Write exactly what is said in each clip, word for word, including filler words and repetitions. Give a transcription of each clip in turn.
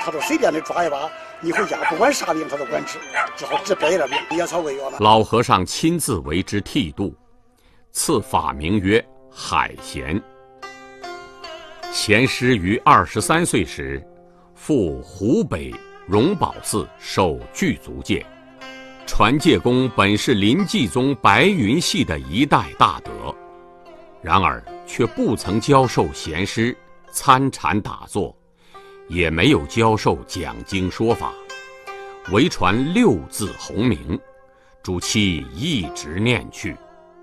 他都随便的抓一把，你回家不管啥病他都管治，只好治别的病，野草为药了。 老和尚亲自为之剃度，赐法名曰海贤。贤师于二十三岁时，赴湖北荣宝寺受具足戒。传戒公本是临济宗白云系的一代大德，然而却不曾教授贤师参禅打坐，也没有教授讲经说法，唯传六字洪名，主其一直念去。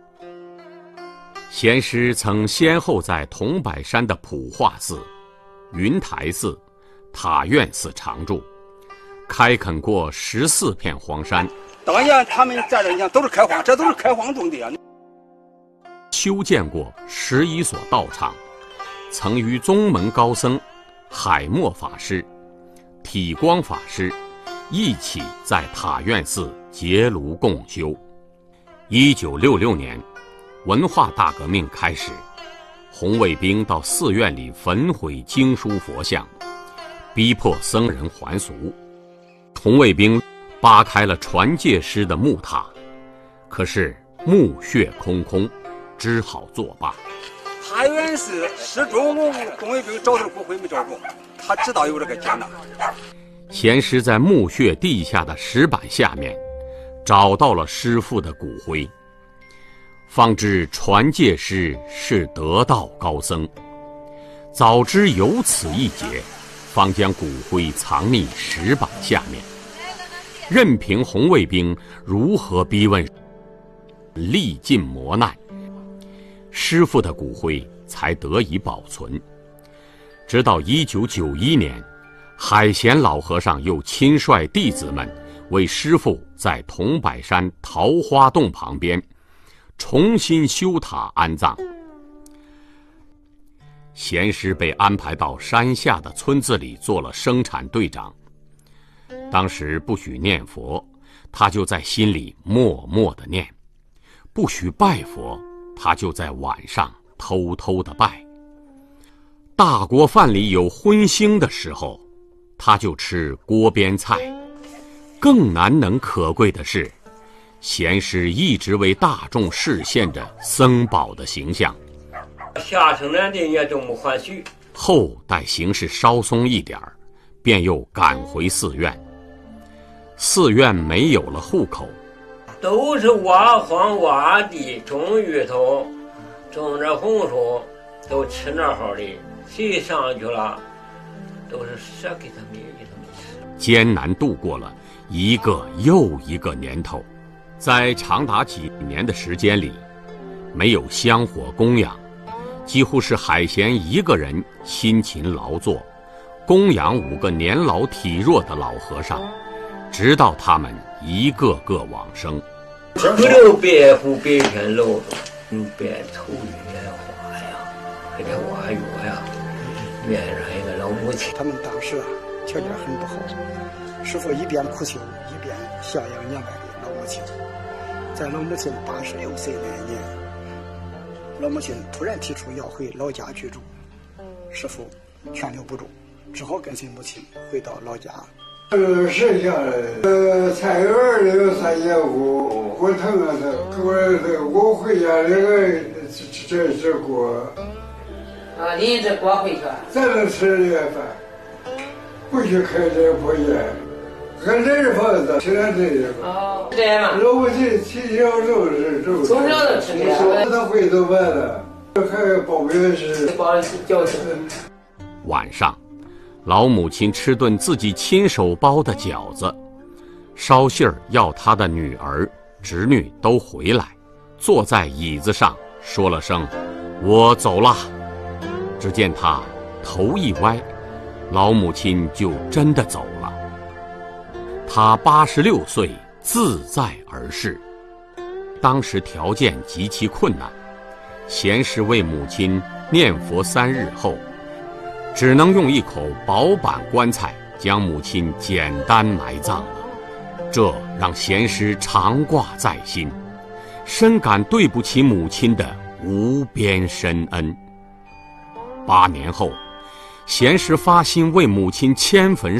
贤师曾先后在桐柏山的普化寺、云台寺、塔院寺常住，开垦过十四片荒山。 当年他们在这，你看都是开荒，这都是开荒种的啊。 修建过十一所道场，曾与宗门高僧海默法师、体光法师一起在塔院寺结庐共修。一九六六年，文化大革命开始，红卫兵到寺院里焚毁经书佛像，逼迫僧人还俗。红卫兵扒开了传戒师的木塔，可是墓穴空空，只好作罢。 塔院寺始终红卫兵找到骨灰没找着，他知道有这个劫难。 贤师在墓穴地下的石板下面找到了师父的骨灰，方知传戒师是得道高僧。早知有此一劫，方将骨灰藏匿石板下面，任凭红卫兵如何逼问，历尽磨难，师父的骨灰才得以保存。直到一九九一年，海贤老和尚又亲率弟子们为师父在桐柏山桃花洞旁边重新修塔安葬。贤师被安排到山下的村子里做了生产队长。当时不许念佛，他就在心里默默地念；不许拜佛，他就在晚上偷偷地拜。大锅饭里有荤腥的时候，他就吃锅边菜。更难能可贵的是，贤师一直为大众示现着僧宝的形象。 下城南的也都没还许。 后待形势稍松一点儿，便又赶回寺院。寺院没有了户口， 都是挖荒挖地，种芋头，种着红薯，都吃那好的。谁上去了，都是舍给他们，也给他们吃。 艰难度过了一个又一个年头，在长达几年的时间里，没有香火供养，几乎是海贤一个人辛勤劳作，供养五个年老体弱的老和尚，直到他们一个个往生。 不留白虎白天露着，用白头月花呀，给这挖药呀，院上一个老母亲。 他们当时啊条件很不好，师父一边苦修一边孝养年迈的老母亲。在老母亲八十六岁那年，老母亲突然提出要回老家居住，师父劝留不住，只好跟随母亲回到老家。 呃，剩下来，呃，菜园里有三叶菇，我疼啊疼，我我回家那个这这锅。 啊，拎着锅回去。 咱能吃这个饭，不许开这锅烟，俺这是房子，吃点这个。 哦，这样嘛。 老母亲从小就是这。 从小就吃这个。 他会做饭了，还包面是。 包饺子。 晚上，老母亲吃顿自己亲手包的饺子，捎信儿要她的女儿、侄女都回来，坐在椅子上说了声“我走了”。只见她头一歪，老母亲就真的走了。她八十六岁，自在而逝。当时条件极其困难，贤师为母亲念佛三日后，只能用一口薄板棺材将母亲简单埋葬了。这让贤师常挂在心，深感对不起母亲的无边深恩。八年后，贤师发心为母亲迁坟